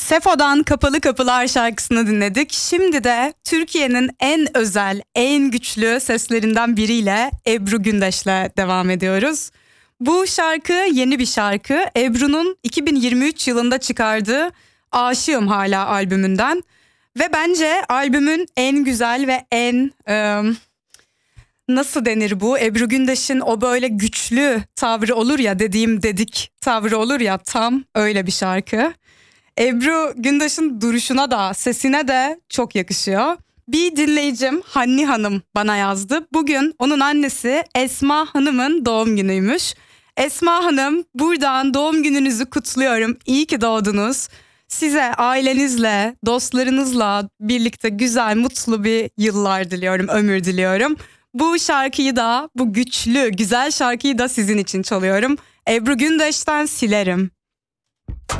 Sefo'dan Kapalı Kapılar şarkısını dinledik. Şimdi de Türkiye'nin en özel, en güçlü seslerinden biriyle Ebru Gündeş'le devam ediyoruz. Bu şarkı yeni bir şarkı. Ebru'nun 2023 yılında çıkardığı Aşığım Hala albümünden. Ve bence albümün en güzel ve en... nasıl denir bu? Ebru Gündeş'in o böyle güçlü tavrı olur ya, dedik tavrı olur ya, tam öyle bir şarkı. Ebru Gündeş'in duruşuna da sesine de çok yakışıyor. Bir dinleyicim Hanni Hanım bana yazdı. Bugün onun annesi Esma Hanım'ın doğum günüymüş. Esma Hanım, buradan doğum gününüzü kutluyorum. İyi ki doğdunuz. Size ailenizle, dostlarınızla birlikte güzel, mutlu bir yıllar diliyorum, ömür diliyorum. Bu şarkıyı da, bu güçlü, güzel şarkıyı da sizin için çalıyorum. Ebru Gündeş'ten Silerim.